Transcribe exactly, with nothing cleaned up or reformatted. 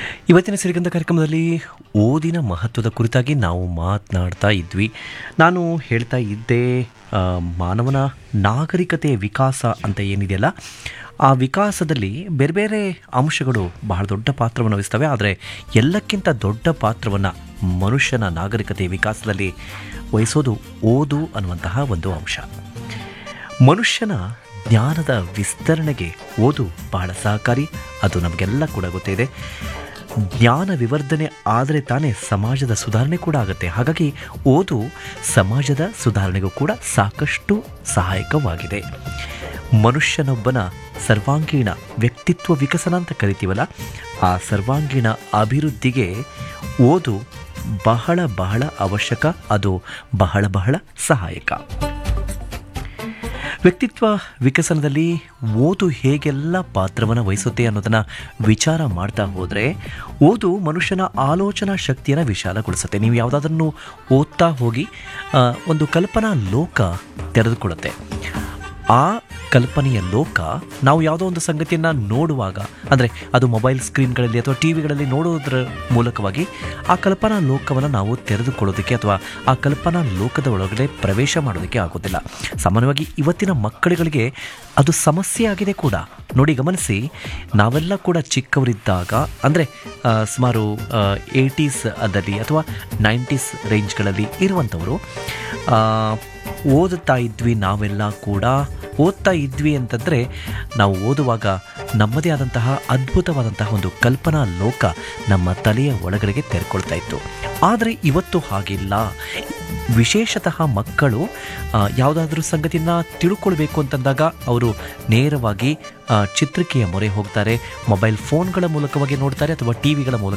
ಇವತ್ತಿನ ಸಿರಿಗಂಧ ಕಾರ್ಯಕ್ರಮದಲ್ಲಿ ಓದಿನ ಮಹತ್ವದ ಕುರಿತಾಗಿ ನಾವು ಮಾತನಾಡ್ತಾ ಇದ್ವಿ. ನಾನು ಹೇಳ್ತಾ ಇದ್ದೆ ಆ, ಮಾನವನ ನಾಗರಿಕತೆಯ ವಿಕಾಸ ಅಂತ ಏನಿದೆಯಲ್ಲ, ಆ ವಿಕಾಸದಲ್ಲಿ ಬೇರೆ ಬೇರೆ ಅಂಶಗಳು ಬಹಳ ದೊಡ್ಡ ಪಾತ್ರವನ್ನು ವಹಿಸ್ತವೆ. ಆದರೆ ಎಲ್ಲಕ್ಕಿಂತ ದೊಡ್ಡ ಪಾತ್ರವನ್ನು ಮನುಷ್ಯನ ನಾಗರಿಕತೆಯ ವಿಕಾಸದಲ್ಲಿ ವಹಿಸೋದು ಓದು ಅನ್ನುವಂತಹ ಒಂದು ಅಂಶ. ಮನುಷ್ಯನ ಜ್ಞಾನದ ವಿಸ್ತರಣೆಗೆ ಓದು ಬಹಳ ಸಹಕಾರಿ. ಅದು ನಮಗೆಲ್ಲ ಕೂಡ ಗೊತ್ತಿದೆ. ಜ್ಞಾನ ವಿವರ್ಧನೆ ಆದರೆ ತಾನೇ ಸಮಾಜದ ಸುಧಾರಣೆ ಕೂಡ ಆಗುತ್ತೆ. ಹಾಗಾಗಿ ಓದು ಸಮಾಜದ ಸುಧಾರಣೆಗೂ ಕೂಡ ಸಾಕಷ್ಟು ಸಹಾಯಕವಾಗಿದೆ. ಮನುಷ್ಯನೊಬ್ಬನ ಸರ್ವಾಂಗೀಣ ವ್ಯಕ್ತಿತ್ವ ವಿಕಸನ ಅಂತ ಕರಿತೀವಲ್ಲ, ಆ ಸರ್ವಾಂಗೀಣ ಅಭಿವೃದ್ಧಿಗೆ ಓದು ಬಹಳ ಬಹಳ ಅವಶ್ಯಕ. ಅದು ಬಹಳ ಬಹಳ ಸಹಾಯಕ. ವ್ಯಕ್ತಿತ್ವ ವಿಕಸನದಲ್ಲಿ ಓದು ಹೇಗೆಲ್ಲ ಪಾತ್ರವನ್ನು ವಹಿಸುತ್ತೆ ಅನ್ನೋದನ್ನು ವಿಚಾರ ಮಾಡ್ತಾ ಹೋದರೆ, ಓದು ಮನುಷ್ಯನ ಆಲೋಚನಾ ಶಕ್ತಿಯನ್ನು ವಿಶಾಲಗೊಳಿಸುತ್ತೆ. ನೀವು ಯಾವುದಾದ್ರೂ ಓದ್ತಾ ಹೋಗಿ ಆ, ಒಂದು ಕಲ್ಪನಾ ಲೋಕ ತೆರೆದುಕೊಳ್ಳುತ್ತೆ. ಆ ಕಲ್ಪನೆಯ ಲೋಕ ನಾವು ಯಾವುದೋ ಒಂದು ಸಂಗತಿಯನ್ನು ನೋಡುವಾಗ, ಅಂದರೆ ಅದು ಮೊಬೈಲ್ ಸ್ಕ್ರೀನ್ಗಳಲ್ಲಿ ಅಥವಾ ಟಿ ವಿಗಳಲ್ಲಿ ನೋಡೋದ್ರ ಮೂಲಕವಾಗಿ ಆ ಕಲ್ಪನಾ ಲೋಕವನ್ನು ನಾವು ತೆರೆದುಕೊಳ್ಳೋದಕ್ಕೆ ಅಥವಾ ಆ ಕಲ್ಪನಾ ಲೋಕದ ಒಳಗಡೆ ಪ್ರವೇಶ ಮಾಡೋದಕ್ಕೆ ಆಗೋದಿಲ್ಲ. ಸಾಮಾನ್ಯವಾಗಿ ಇವತ್ತಿನ ಮಕ್ಕಳುಗಳಿಗೆ ಅದು ಸಮಸ್ಯೆ ಆಗಿದೆ ಕೂಡ. ನೋಡಿ, ಗಮನಿಸಿ, ನಾವೆಲ್ಲ ಕೂಡ ಚಿಕ್ಕವರಿದ್ದಾಗ, ಅಂದರೆ ಸುಮಾರು ಏಯ್ಟೀಸ್ ಅದಲ್ಲಿ ಅಥವಾ ನೈಂಟೀಸ್ ರೇಂಜ್ಗಳಲ್ಲಿ ಇರುವಂಥವರು ಓದುತ್ತಾ ಇದ್ವಿ. ನಾವೆಲ್ಲ ಕೂಡ ಓದ್ತಾ ಇದ್ವಿ ಅಂತಂದರೆ, ನಾವು ಓದುವಾಗ ನಮ್ಮದೇ ಆದಂತಹ ಅದ್ಭುತವಾದಂತಹ ಒಂದು ಕಲ್ಪನಾ ಲೋಕ ನಮ್ಮ ತಲೆಯ ಒಳಗಡೆಗೆ ತೆರೆಕೊಳ್ತಾ ಇತ್ತು. ಆದರೆ ಇವತ್ತು ಹಾಗಿಲ್ಲ. ವಿಶೇಷತಃ ಮಕ್ಕಳು ಯಾವುದಾದ್ರೂ ಸಂಗತಿಯನ್ನು ತಿಳ್ಕೊಳ್ಬೇಕು ಅಂತಂದಾಗ ಅವರು ನೇರವಾಗಿ ಚಿತ್ರಿಕೆಯ ಮೊರೆ ಹೋಗ್ತಾರೆ. ಮೊಬೈಲ್ ಫೋನ್ಗಳ ಮೂಲಕವಾಗಿ ನೋಡ್ತಾರೆ ಅಥವಾ ಟಿ ವಿಗಳ ಮೂಲಕ